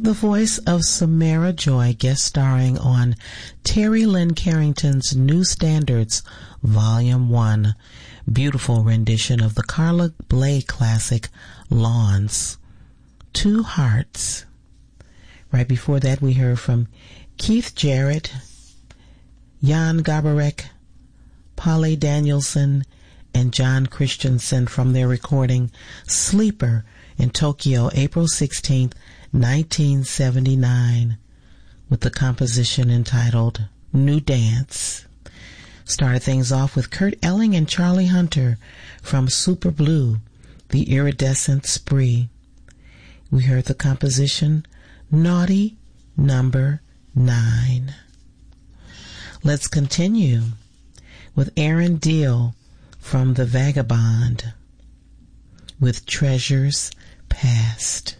The voice of Samara Joy guest starring on Terry Lynn Carrington's New Standards, Volume 1, beautiful rendition of the Carla Bley classic, Lawns, Two Hearts. Right before that, we heard from Keith Jarrett, Jan Garbarek, Polly Danielson, and John Christensen from their recording Sleeper in Tokyo, April 16th, 1979, with the composition entitled New Dance. Started things off with Kurt Elling and Charlie Hunter from Super Blue, The Iridescent Spree. We heard the composition Naughty Number 9. Let's continue with Aaron Deal from The Vagabond with Treasures Past.